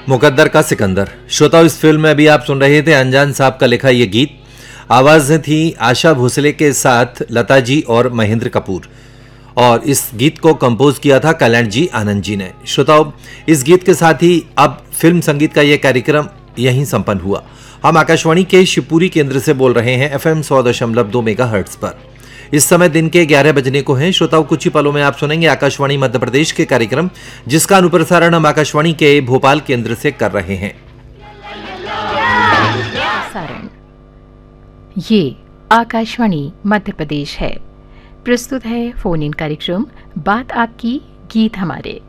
मुकद्दर का सिकंदर। श्रोताओं, इस फिल्म में अभी आप सुन रहे थे अनजान साहब का लिखा ये गीत। आवाजें थी आशा भोसले के साथ लता जी और महेंद्र कपूर, और इस गीत को कंपोज किया था कल्याण जी आनंद जी ने। श्रोताओं, इस गीत के साथ ही अब फिल्म संगीत का यह कार्यक्रम यहीं संपन्न हुआ। हम आकाशवाणी के शिवपुरी केंद्र से बोल रहे हैं FM 100.2 मेगाहर्ट्ज पर। इस समय दिन के 11 बजने को हैं। श्रोताओं, कुछ ही पलों में आप सुनेंगे आकाशवाणी मध्य प्रदेश के कार्यक्रम, जिसका अनुप्रसारण हम आकाशवाणी के भोपाल केंद्र से कर रहे हैं। ये आकाशवाणी मध्य प्रदेश है। प्रस्तुत है फोन इन कार्यक्रम बात आपकी गीत हमारे।